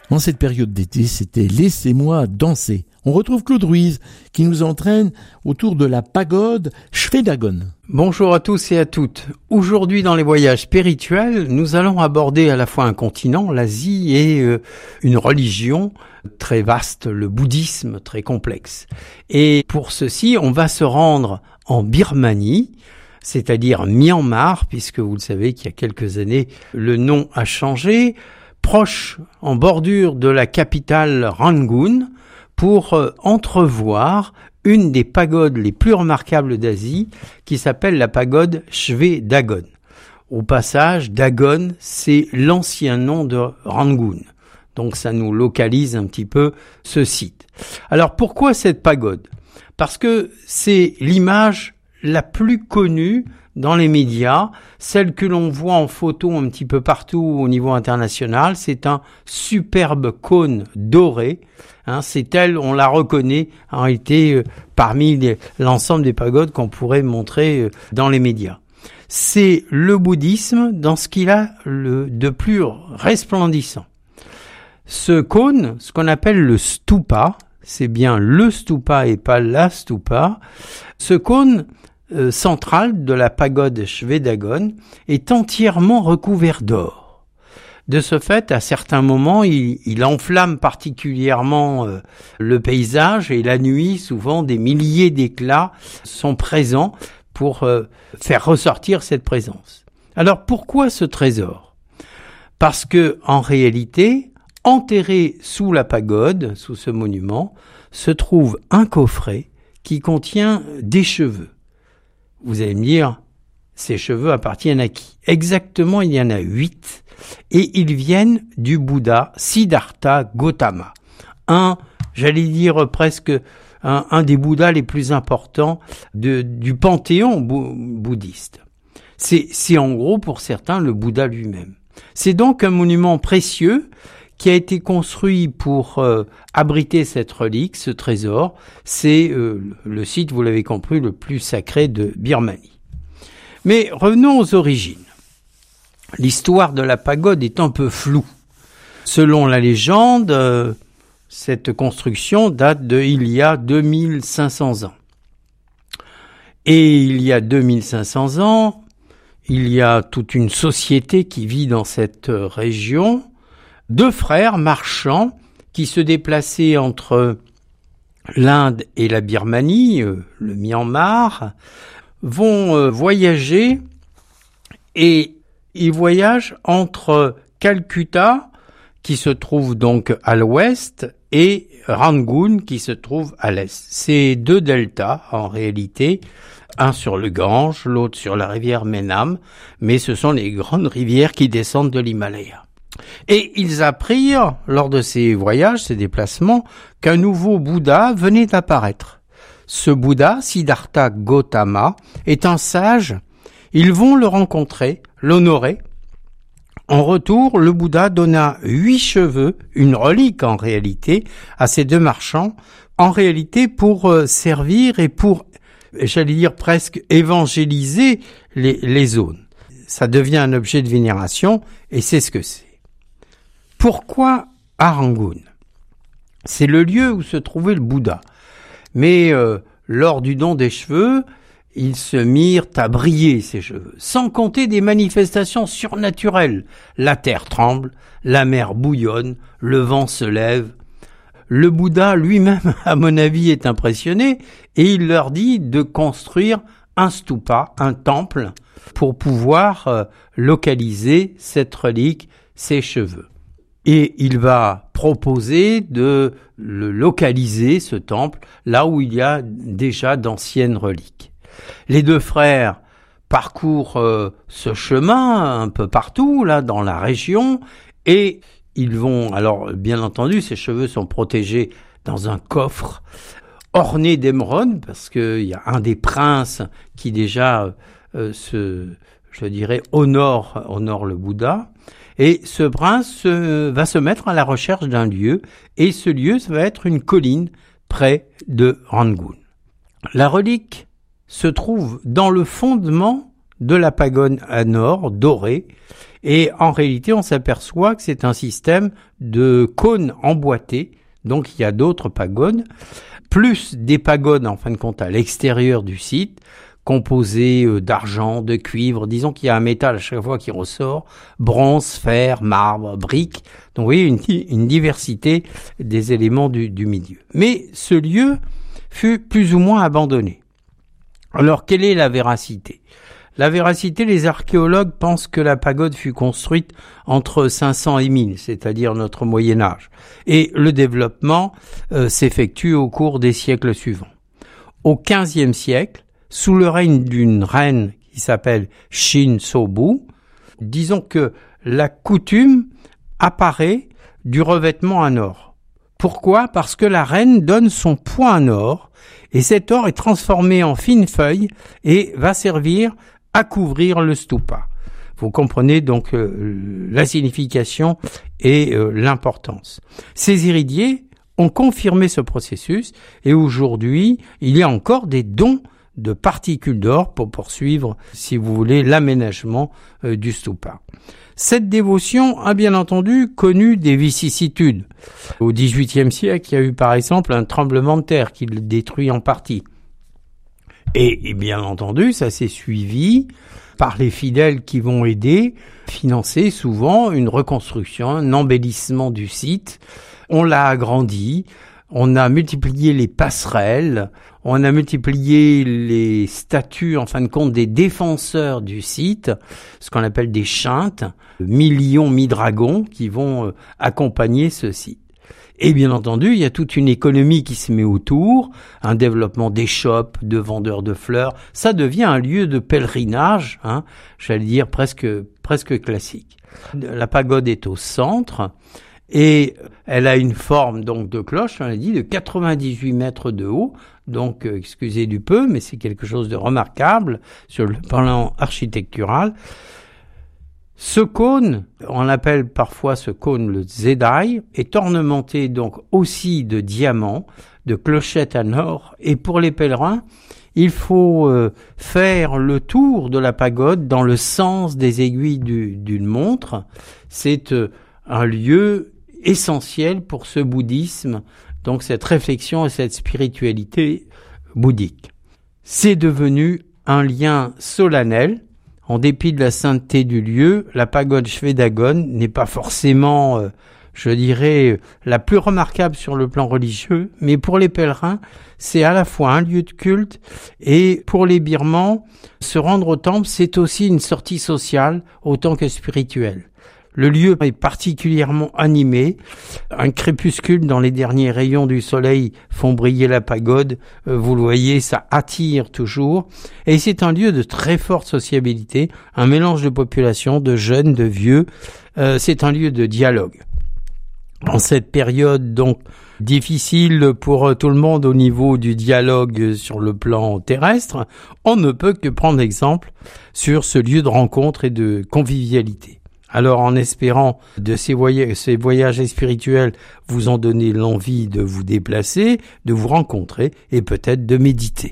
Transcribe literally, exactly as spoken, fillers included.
En cette période d'été, c'était « Laissez-moi danser ». On retrouve Claude Ruiz qui nous entraîne autour de la pagode Shwedagon. Bonjour à tous et à toutes. Aujourd'hui dans les voyages spirituels, nous allons aborder à la fois un continent, l'Asie, et euh, une religion très vaste, le bouddhisme, très complexe. Et pour ceci, on va se rendre en Birmanie, c'est-à-dire Myanmar, puisque vous le savez qu'il y a quelques années, le nom a changé, proche, en bordure de la capitale Rangoon, pour euh, entrevoir une des pagodes les plus remarquables d'Asie, qui s'appelle la pagode Shwedagon. Au passage, Dagon, c'est l'ancien nom de Rangoon. Donc ça nous localise un petit peu ce site. Alors pourquoi cette pagode ? Parce que c'est l'image la plus connue dans les médias, celle que l'on voit en photo un petit peu partout au niveau international. C'est un superbe cône doré. Hein, c'est elle, on la reconnaît en réalité euh, parmi les, l'ensemble des pagodes qu'on pourrait montrer euh, dans les médias. C'est le bouddhisme dans ce qu'il a le, de plus resplendissant. Ce cône, ce qu'on appelle le stupa, c'est bien le stupa et pas la stupa, ce cône euh, central de la pagode Shwedagon est entièrement recouvert d'or. De ce fait, à certains moments, il, il enflamme particulièrement euh, le paysage et la nuit, souvent des milliers d'éclats sont présents pour euh, faire ressortir cette présence. Alors pourquoi ce trésor ? Parce que en réalité, enterré sous la pagode, sous ce monument, se trouve un coffret qui contient des cheveux. Vous allez me dire, ces cheveux appartiennent à qui ? Exactement, il y en a huit, et ils viennent du Bouddha Siddhartha Gautama, un, j'allais dire presque un, un des Bouddhas les plus importants de, du panthéon bou- bouddhiste. C'est, c'est en gros pour certains le Bouddha lui-même. C'est donc un monument précieux qui a été construit pour euh, abriter cette relique, ce trésor. C'est euh, le site, vous l'avez compris, le plus sacré de Birmanie. Mais revenons aux origines. L'histoire de la pagode est un peu floue. Selon la légende, euh, cette construction date de il y a deux mille cinq cents ans. Et il y a deux mille cinq cents ans, il y a toute une société qui vit dans cette région. Deux frères marchands qui se déplaçaient entre l'Inde et la Birmanie, euh, le Myanmar, vont euh, voyager et ils voyagent entre Calcutta, qui se trouve donc à l'ouest, et Rangoon, qui se trouve à l'est. C'est deux deltas, en réalité, un sur le Gange, l'autre sur la rivière Menam, mais ce sont les grandes rivières qui descendent de l'Himalaya. Et ils apprirent, lors de ces voyages, ces déplacements, qu'un nouveau Bouddha venait d'apparaître. Ce Bouddha, Siddhartha Gautama, est un sage. Ils vont le rencontrer, l'honorer. En retour, le Bouddha donna huit cheveux, une relique en réalité, à ces deux marchands, en réalité pour servir et pour, j'allais dire presque, évangéliser les, les zones. Ça devient un objet de vénération et c'est ce que c'est. Pourquoi à Rangoon ? C'est le lieu où se trouvait le Bouddha. Mais euh, lors du don des cheveux, ils se mirent à briller, ces cheveux, sans compter des manifestations surnaturelles. La terre tremble, la mer bouillonne, le vent se lève. Le Bouddha lui-même, à mon avis, est impressionné et il leur dit de construire un stupa, un temple, pour pouvoir euh, localiser cette relique, ces cheveux. Et il va proposer de le localiser, ce temple, là où il y a déjà d'anciennes reliques. Les deux frères parcourent euh, ce chemin un peu partout, là, dans la région, et ils vont, alors bien entendu, ces cheveux sont protégés dans un coffre orné d'émeraudes, parce qu'il y a un des princes qui déjà euh, se, je dirais, honore, honore le Bouddha. Et ce prince euh, va se mettre à la recherche d'un lieu, et ce lieu, ça va être une colline près de Rangoon. La relique se trouve dans le fondement de la pagode à nord, dorée, Et en réalité, on s'aperçoit que c'est un système de cônes emboîtés. Donc il y a d'autres pagodes, plus des pagodes en fin de compte à l'extérieur du site, composées d'argent, de cuivre, disons qu'il y a un métal à chaque fois qui ressort, bronze, fer, marbre, brique. Donc vous voyez une, une diversité des éléments du, du milieu. Mais ce lieu fut plus ou moins abandonné. Alors quelle est la véracité ? La véracité, les archéologues pensent que la pagode fut construite entre cinq cents et mille, c'est-à-dire notre Moyen-Âge. Et le développement euh, s'effectue au cours des siècles suivants. Au quinzième siècle, sous le règne d'une reine qui s'appelle Shin-Sobu, disons que la coutume apparaît du revêtement en or. Pourquoi ? Parce que la reine donne son poids en or, et cet or est transformé en fines feuilles et va servir à couvrir le stupa. Vous comprenez donc euh, la signification et euh, l'importance. Ces iridiers ont confirmé ce processus et aujourd'hui, il y a encore des dons de particules d'or pour poursuivre, si vous voulez, l'aménagement euh, du stupa. Cette dévotion a bien entendu connu des vicissitudes. Au dix-huitième siècle, il y a eu par exemple un tremblement de terre qui le détruit en partie. Et, et bien entendu, ça s'est suivi par les fidèles qui vont aider, financer souvent une reconstruction, un embellissement du site. On l'a agrandi, on a multiplié les passerelles, on a multiplié les statues, en fin de compte, des défenseurs du site, ce qu'on appelle des chintes, millions, mi-dragons qui vont accompagner ce site. Et bien entendu, il y a toute une économie qui se met autour, un développement des shops, de vendeurs de fleurs. Ça devient un lieu de pèlerinage, hein, j'allais dire presque presque classique. La pagode est au centre et elle a une forme donc de cloche, on l'a dit, de quatre-vingt-dix-huit mètres de haut. Donc, euh, excusez du peu, mais c'est quelque chose de remarquable sur le plan architectural. Ce cône, on l'appelle parfois ce cône le zedai, est ornementé donc aussi de diamants, de clochettes en or. Et pour les pèlerins, il faut euh, faire le tour de la pagode dans le sens des aiguilles du, d'une montre. C'est euh, un lieu essentiel pour ce bouddhisme, donc cette réflexion et cette spiritualité bouddhique. C'est devenu un lien solennel. En dépit de la sainteté du lieu, la pagode Shwedagon n'est pas forcément, euh, je dirais, la plus remarquable sur le plan religieux, mais pour les pèlerins, c'est à la fois un lieu de culte et pour les Birmans, se rendre au temple, c'est aussi une sortie sociale autant que spirituelle. Le lieu est particulièrement animé. Un crépuscule dans les derniers rayons du soleil font briller la pagode. Vous le voyez, ça attire toujours. Et c'est un lieu de très forte sociabilité, un mélange de population, de jeunes, de vieux. Euh, c'est un lieu de dialogue. En cette période donc difficile pour tout le monde au niveau du dialogue sur le plan terrestre, on ne peut que prendre exemple sur ce lieu de rencontre et de convivialité. Alors, en espérant de ces voyages, ces voyages spirituels vous en donner l'envie de vous déplacer, de vous rencontrer et peut-être de méditer.